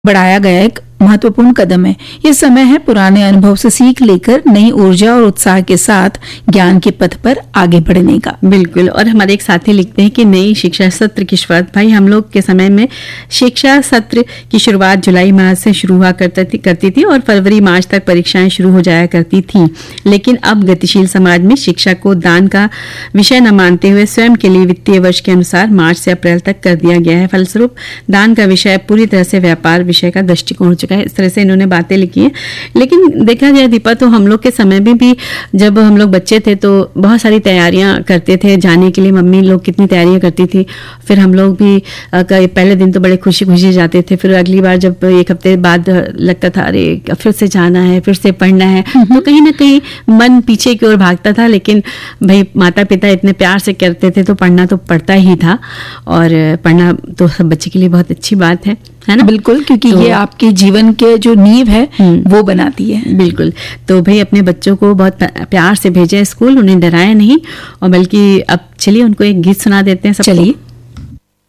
बढ़ाया गया एक महत्वपूर्ण कदम है। ये समय है पुराने अनुभव से सीख लेकर नई ऊर्जा और उत्साह के साथ ज्ञान के पथ पर आगे बढ़ने का। बिल्कुल। और हमारे एक साथी लिखते हैं कि नई शिक्षा सत्र की शुरुआत, भाई हम लोग के समय में शिक्षा सत्र की शुरुआत जुलाई माह से शुरू हुआ करती थी और फरवरी मार्च तक परीक्षाएं शुरू हो जाया करती थी। लेकिन अब गतिशील समाज में शिक्षा को दान का विषय न मानते हुए स्वयं के लिए वित्तीय वर्ष के अनुसार मार्च से अप्रैल तक कर दिया गया है। फलस्वरूप दान का विषय पूरी तरह से व्यापार विषय का दृष्टिकोण हो चुका है। इस तरह से इन्होंने बातें लिखी हैं। लेकिन देखा जाए दीपा, तो हम लोग के समय में भी जब हम लोग बच्चे थे तो बहुत सारी तैयारियां करते थे जाने के लिए। मम्मी लोग कितनी तैयारियां करती थी। फिर हम लोग भी पहले दिन तो बड़े खुशी खुशी जाते थे। फिर अगली बार जब एक हफ्ते बाद लगता था अरे फिर से जाना है, फिर से पढ़ना है, तो कहीं ना कहीं मन पीछे की ओर भागता था। लेकिन भाई माता पिता इतने प्यार से करते थे तो पढ़ना तो पड़ता ही था। और पढ़ना तो सब बच्चे के लिए बहुत अच्छी बात है ना। बिल्कुल, क्योंकि ये आपके जीवन के जो नींव है वो बनाती है। बिल्कुल। तो भाई अपने बच्चों को बहुत प्यार से भेजें स्कूल, उन्हें डराएं नहीं। और बल्कि अब चलिए उनको एक गीत सुना देते हैं सब। चलिए।